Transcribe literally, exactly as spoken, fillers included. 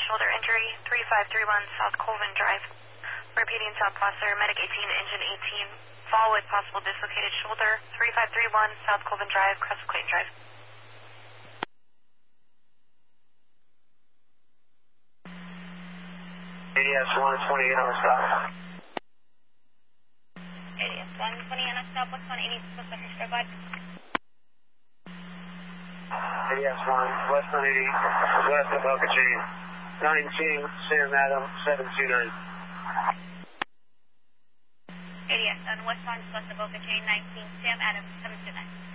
shoulder injury, three five three one South Colvin Drive. Repeating South Placer, Medic eighteen, Engine eighteen. Fall with possible dislocated shoulder, three five three one South Colvin Drive, Crest of Clayton Drive. A D S one twenty on the stop. A D S one twenty on a stop, what's one eighty specific stroke light? A D S one, west one eighty, west of Boca Chain. nineteen, Sam Adam, seven two nine. A D S one, west one, west of Boca Chain, nineteen, Sam Adam, seven two nine.